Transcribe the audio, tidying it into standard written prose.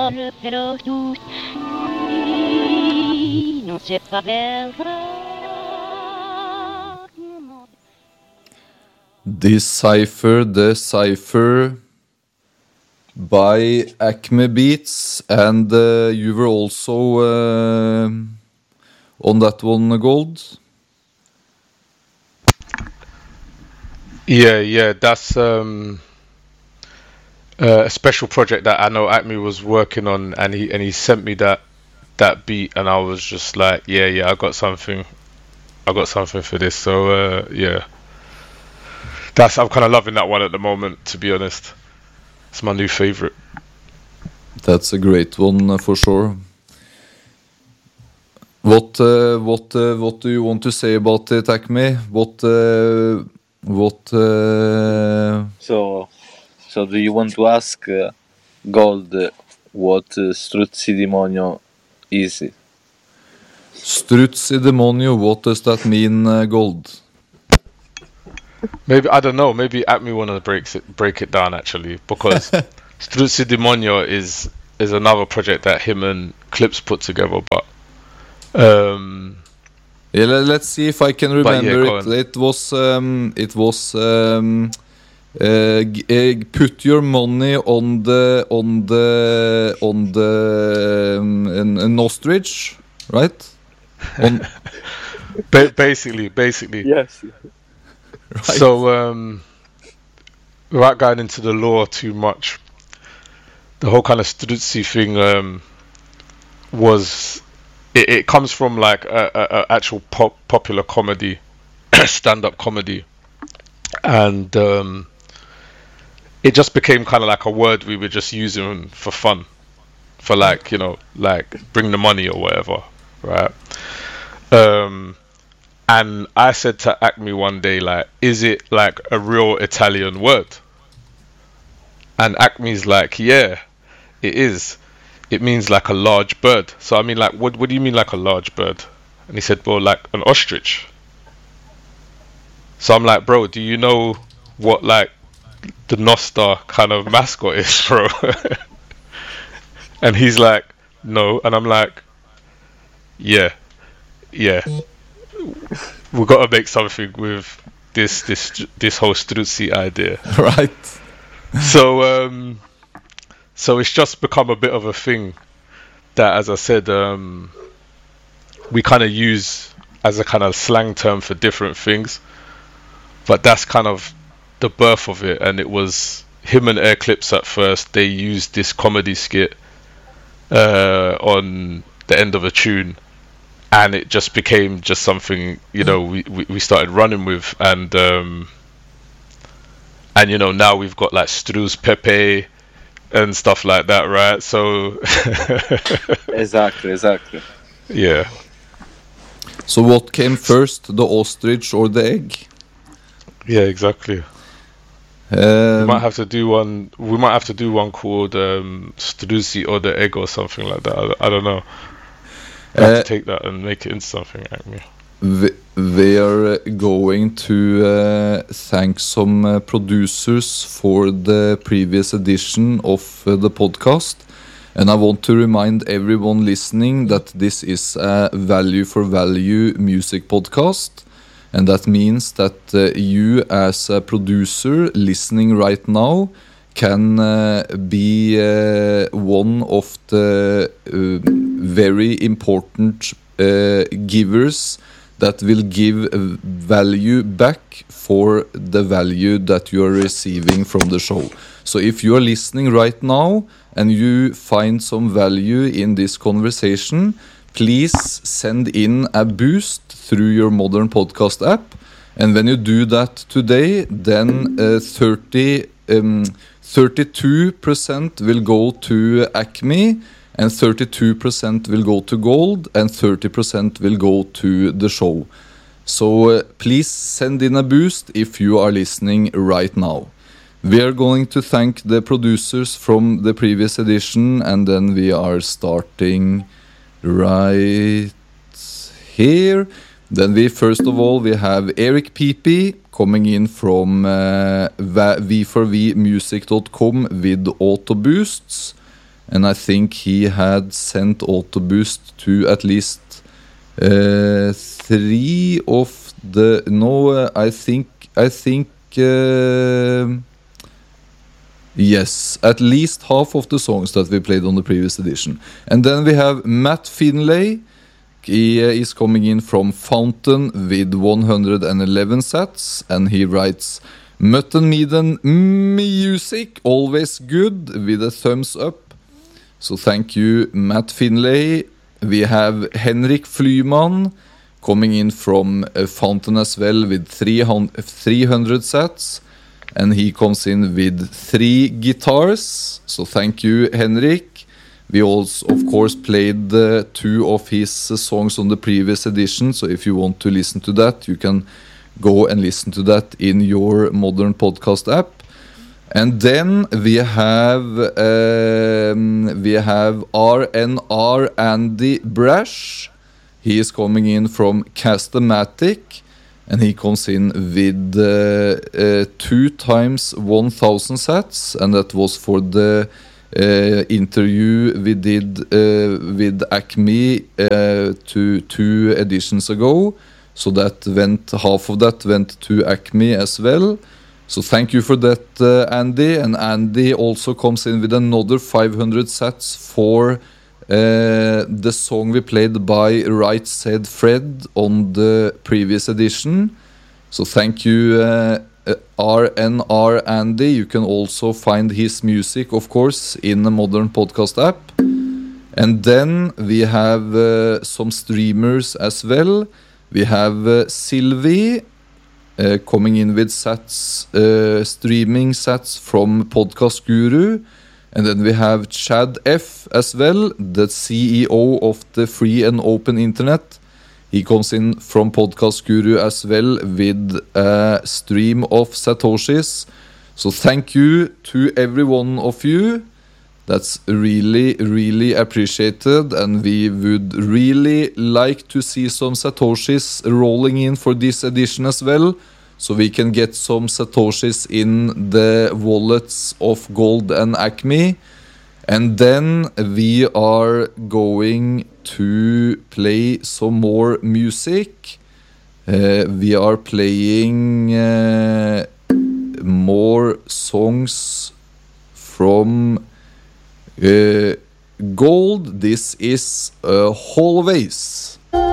Pero tú no sepa Decipher the Cipher by Acme Beats, and you were also on that one, Gold. Yeah, that's a special project that I know Acme was working on, and he sent me that beat, and I was just like, yeah, I got something for this. So yeah, I'm kind of loving that one at the moment, to be honest. It's my new favorite. That's a great one for sure. What do you want to say about it, Acme? So do you want to ask Gold what Struzzi Demonio is? Struzzi Demonio, what does that mean, Gold? Maybe, I don't know, maybe Acme wanna break it down actually, because Struzzi Demonio is another project that him and Clips put together, but yeah, let's see if I can remember it. It was put your money on the an ostrich, right? Basically. Yes. Right. So without going into the lore too much, the whole kind of Struzzi thing was it comes from like a actual popular comedy, stand-up comedy, and it just became kind of like a word we were just using for fun, for like, like bring the money or whatever, right? And I said to Acme one day, like, is it like a real Italian word? And Acme's like, yeah, it is. It means like a large bird. So I mean, like, what do you mean like a large bird? And he said, well, like an ostrich. So I'm like, bro, do you know what like the Nostar kind of mascot is, bro? And he's like, no. And I'm like, yeah, we got to make something with this whole Struzzi idea. Right. So it's just become a bit of a thing that, as I said, we kind of use as a kind of slang term for different things. But that's kind of the birth of it, and it was him and Air Clips at first. They used this comedy skit on the end of a tune, and it just became just something, we started running with, and now we've got like Struz Pepe and stuff like that, right? So Exactly. yeah. So what came first, the ostrich or the egg? Yeah, exactly. We might have to do one. We might have to do one called Struzzi or the egg or something like that. I don't know. I have to take that and make it into something. We are going to thank some producers for the previous edition of the podcast, and I want to remind everyone listening that this is a value for value music podcast. And that means that you as a producer listening right now can be one of the very important givers that will give value back for the value that you are receiving from the show. So if you are listening right now and you find some value in this conversation, please send in a boost through your modern podcast app. And when you do that today, then 32% will go to Acme, and 32% will go to Gold, and 30% will go to the show. So please send in a boost if you are listening right now. We are going to thank the producers from the previous edition, and then we are starting right here. Then first of all, we have Eric Pepe coming in from V4Vmusic.com with auto boosts. and I think he had sent Autoboost to at least 3 of the. No, I think. Yes, at least half of the songs that we played on the previous edition. And then we have Matt Finlay. He is coming in from Fountain with 111 sats, and he writes Mutton Meaden music, always good, with a thumbs up. So thank you, Matt Finlay. We have Henrik Flyman coming in from Fountain as well with 300 sats, and he comes in with 3 guitars. So thank you, Henrik. We also, of course, played 2 of his songs on the previous edition, so if you want to listen to that, you can go and listen to that in your modern podcast app. And then we have RNR Andy Brash. He is coming in from Castamatic, and he comes in with 2 times 1,000 sats, and that was for the interview we did with Acme 2 editions ago. So that half of that went to Acme as well. So thank you for that, Andy. And Andy also comes in with another 500 sats for the song we played by Right Said Fred on the previous edition. So thank you, RNR Andy. You can also find his music, of course, in the modern podcast app. And then we have some streamers as well. We have Sylvie coming in with sats, streaming sats from Podcast Guru. And then we have Chad F as well, the CEO of the free and open internet. He comes in from Podcast Guru as well with a stream of Satoshis. So thank you to every one of you. That's really, really appreciated. And we would really like to see some Satoshis rolling in for this edition as well, so we can get some Satoshis in the wallets of Gold and Acme. And then we are going to play some more music. We are playing more songs from Gold. This is Always.